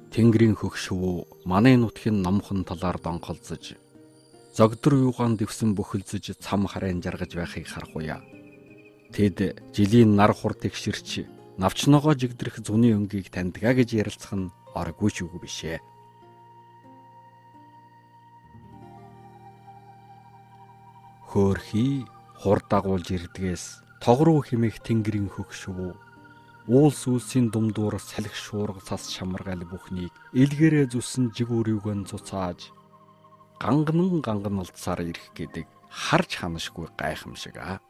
Тэнгэрийн хөгшөв манай нутгийн номхон талаар донголзож зогдор юугаан дэвсэн бөхөлзөж цам харайн жаргаж байхыг харах уя. Тэд жилийн нар хур тэгшэрч навчногоо жигдрэх зуны өнгийг таньдгаа гэж ярилцах нь оргүй ч үгүй бишээ. Хөөрхий хур дагуулж ирдгээс тогруу химэх тэнгэрийн хөгшөв уулс үлсийн думдуур салхи шуурга цас шамаргал бүхнийг илгээрээ зүсэн жиг үрийгэн цуцааж ганган алдсаар ирэх гэдэг харж ханашгүй гайхамшиг аа.